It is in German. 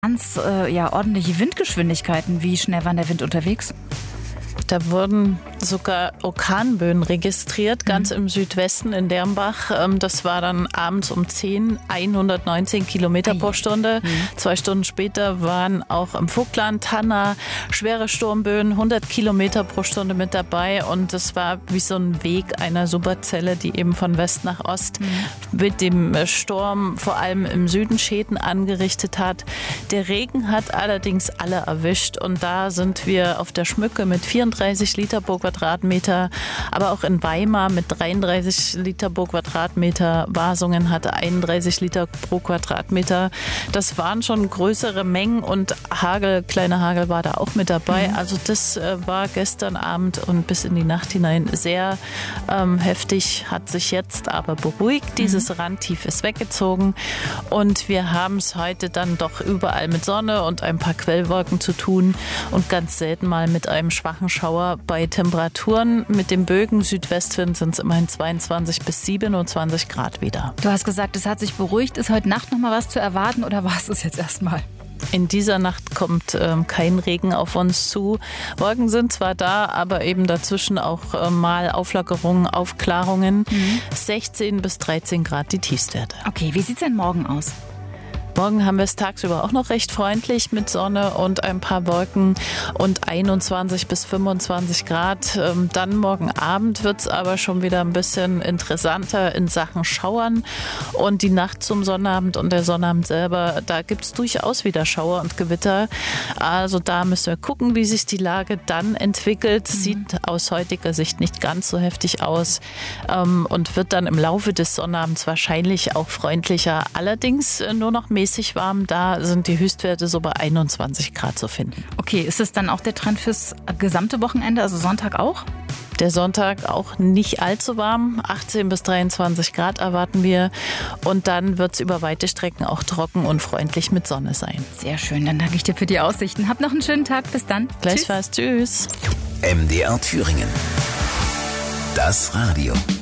Ganz ordentliche Windgeschwindigkeiten. Wie schnell war der Wind unterwegs? Da wurden sogar Orkanböen registriert, ganz im Südwesten in Dermbach. Das war dann abends um 10, 119 Kilometer pro Stunde. 2 Stunden später waren auch im Vogtland, Tanna, schwere Sturmböen, 100 Kilometer pro Stunde mit dabei. Und das war wie so ein Weg einer Superzelle, die eben von West nach Ost mit dem Sturm vor allem im Süden Schäden angerichtet hat. Der Regen hat allerdings alle erwischt. Und da sind wir auf der Schmücke mit 34 Liter pro Quadratmeter, aber auch in Weimar mit 33 Liter pro Quadratmeter, Wasungen hatte 31 Liter pro Quadratmeter. Das waren schon größere Mengen und Hagel, kleiner Hagel war da auch mit dabei. Also das war gestern Abend und bis in die Nacht hinein sehr heftig, hat sich jetzt aber beruhigt. Dieses Randtief ist weggezogen und wir haben es heute dann doch überall mit Sonne und ein paar Quellwolken zu tun und ganz selten mal mit einem schwachen Schauer bei Temperaturen. Mit dem Bögen Südwestwind sind es immerhin 22 bis 27 Grad wieder. Du hast gesagt, es hat sich beruhigt. Ist heute Nacht noch mal was zu erwarten oder war es das jetzt erstmal? In dieser Nacht kommt kein Regen auf uns zu. Wolken sind zwar da, aber eben dazwischen auch mal Auflockerungen, Aufklarungen. 16 bis 13 Grad die Tiefstwerte. Okay, wie sieht es denn morgen aus? Morgen haben wir es tagsüber auch noch recht freundlich mit Sonne und ein paar Wolken und 21 bis 25 Grad. Dann morgen Abend wird es aber schon wieder ein bisschen interessanter in Sachen Schauern. Und die Nacht zum Sonnabend und der Sonnabend selber, da gibt es durchaus wieder Schauer und Gewitter. Also da müssen wir gucken, wie sich die Lage dann entwickelt. Sieht aus heutiger Sicht nicht ganz so heftig aus und wird dann im Laufe des Sonnabends wahrscheinlich auch freundlicher. Allerdings nur noch mäßig warm, da sind die Höchstwerte so bei 21 Grad zu finden. Okay, ist es dann auch der Trend fürs gesamte Wochenende, also Sonntag auch? Der Sonntag auch nicht allzu warm, 18 bis 23 Grad erwarten wir und dann wird es über weite Strecken auch trocken und freundlich mit Sonne sein. Sehr schön, dann danke ich dir für die Aussichten. Hab noch einen schönen Tag, bis dann. Gleichfalls, tschüss. MDR Thüringen. Das Radio.